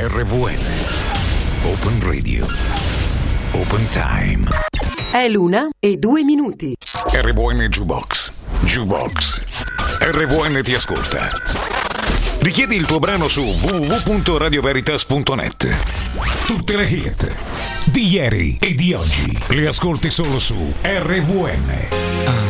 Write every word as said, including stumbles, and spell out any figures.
R V N. Open Radio. Open Time. È l'una e due minuti. R V N Jukebox. Jukebox. R V N ti ascolta. Richiedi il tuo brano su w w w punto radio veritas punto net. Tutte le hit di ieri e di oggi le ascolti solo su R V N.